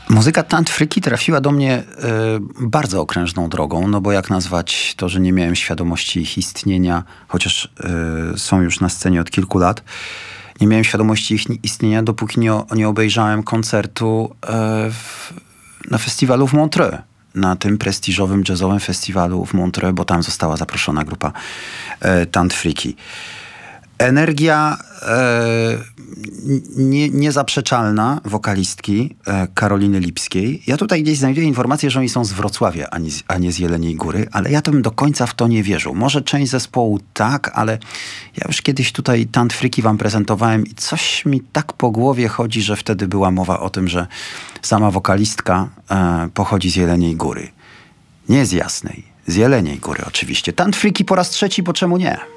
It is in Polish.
Muzyka Tantfryki trafiła do mnie bardzo okrężną drogą, no bo jak nazwać to, że nie miałem świadomości ich istnienia, chociaż są już na scenie od kilku lat, nie miałem świadomości ich istnienia, dopóki nie obejrzałem koncertu na festiwalu w Montreux. Na tym prestiżowym jazzowym festiwalu w Montreux, bo tam została zaproszona grupa Tantfryki. Energia niezaprzeczalna wokalistki Karoliny Lipskiej. Ja tutaj gdzieś znajduję informację, że oni są z Wrocławia, a nie z Jeleniej Góry, ale ja to bym do końca w to nie wierzył. Może część zespołu tak, ale ja już kiedyś tutaj Tantfryki wam prezentowałem i coś mi tak po głowie chodzi, że wtedy była mowa o tym, że sama wokalistka pochodzi z Jeleniej Góry. Nie z Jasnej, z Jeleniej Góry oczywiście. Tantfryki po raz trzeci, bo czemu nie?